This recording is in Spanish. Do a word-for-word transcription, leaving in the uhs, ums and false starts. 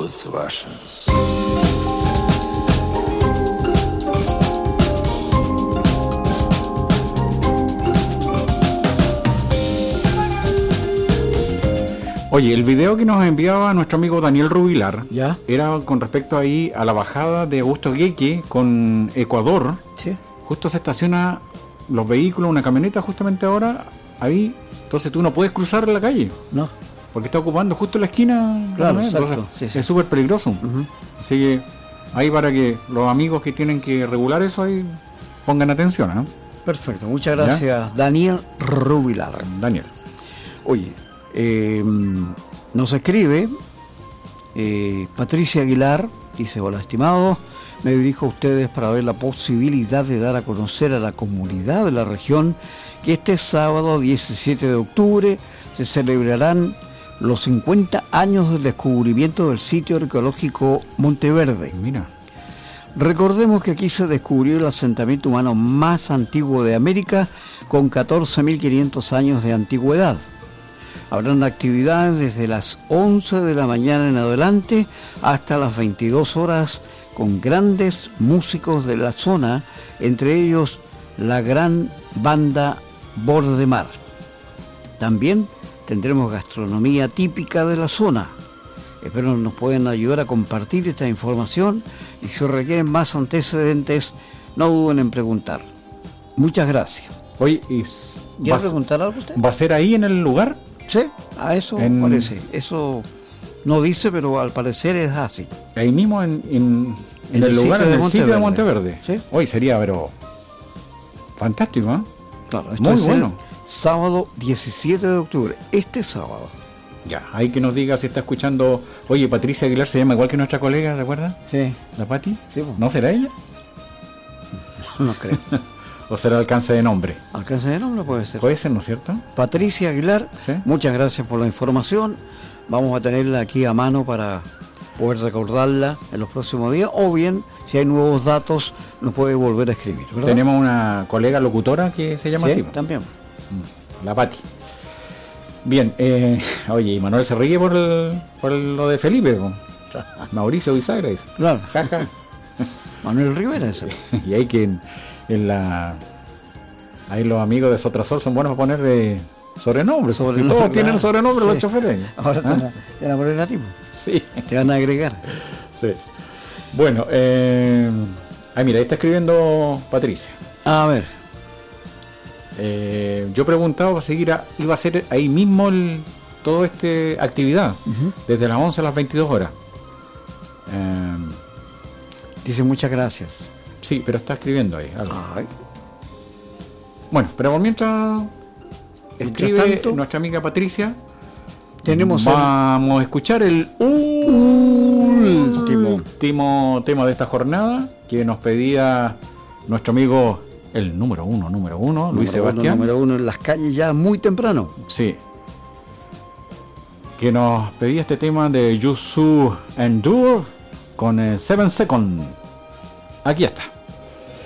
those Russians. Oye, el video que nos enviaba nuestro amigo Daniel Rubilar, ¿ya?, era con respecto ahí a la bajada de Augusto Gueque con Ecuador. Sí. Justo se estaciona los vehículos, una camioneta justamente ahora, ahí. Entonces tú no puedes cruzar la calle. No. Porque está ocupando justo la esquina. Claro, la exacto. Entonces, Sí, sí. es súper peligroso. Uh-huh. Así que ahí para que los amigos que tienen que regular eso ahí pongan atención, ¿eh? Perfecto, muchas gracias, ¿ya?, Daniel Rubilar. Daniel. Oye, eh, nos escribe eh, Patricia Aguilar, dice: hola estimados, me dirijo a ustedes para ver la posibilidad de dar a conocer a la comunidad de la región que este sábado diecisiete de octubre se celebrarán los cincuenta años del descubrimiento del sitio arqueológico Monteverde. Mira. Recordemos que aquí se descubrió el asentamiento humano más antiguo de América, con catorce mil quinientos años de antigüedad. Habrán actividades desde las once de la mañana en adelante hasta las veintidós horas, con grandes músicos de la zona, entre ellos la gran banda Bordemar. También tendremos gastronomía típica de la zona. Espero nos puedan ayudar a compartir esta información, y si requieren más antecedentes, no duden en preguntar. Muchas gracias. Oye, ¿y ¿quiere preguntar algo usted? ¿Va a ser ahí en el lugar? Sí, a eso en... parece. Eso no dice, pero al parecer es así. Ahí mismo en, en, en, en el, el lugar, en el sitio de Monteverde. Monteverde. ¿Sí? Hoy sería, pero fantástico, ¿eh? Claro, esto muy es bueno. Sábado diecisiete de octubre, este sábado. Ya, hay que nos diga si está escuchando. Oye, Patricia Aguilar se llama igual que nuestra colega, ¿recuerda? Sí. ¿La Pati? Sí, pues. ¿No será ella? No creo. ¿O será alcance de nombre? Alcance de nombre puede ser. Puede ser, ¿no es cierto? Patricia Aguilar, ¿sí? Muchas gracias por la información. Vamos a tenerla aquí a mano para poder recordarla en los próximos días, o bien, si hay nuevos datos, nos puede volver a escribir, ¿verdad? Tenemos una colega locutora que se llama ¿sí? así. También. La Pati. Bien, eh, oye, y Manuel se ríe por, el, por el, lo de Felipe, ¿no? Mauricio Bisagra dice. Claro. Jaja. Manuel Rivera ese. Y hay que en, en la ahí los amigos de Sotrasol son buenos para poner eh, sobrenombres. Sobrenombre, todos tienen sobrenombre, sí, los choferes. Ahora ¿ah? te, van a, te van a poner a ti. Sí. Te van a agregar. Sí. Bueno, eh, ay, mira, ahí está escribiendo Patricia. A ver. Eh, yo preguntaba para seguir a, iba a ser ahí mismo el, todo este actividad, uh-huh, desde las once a las veintidós horas. Eh, Dice muchas gracias. Sí, pero está escribiendo ahí algo. Ay. Bueno, pero mientras escribe mientras tanto, nuestra amiga Patricia, tenemos vamos el... a escuchar el último, último tema de esta jornada que nos pedía nuestro amigo el número uno, número uno, número Luis Sebastián. Uno, número uno en las calles ya muy temprano. Sí. Que nos pedía este tema de Yusu Endure con eh, Seven Second. Aquí está.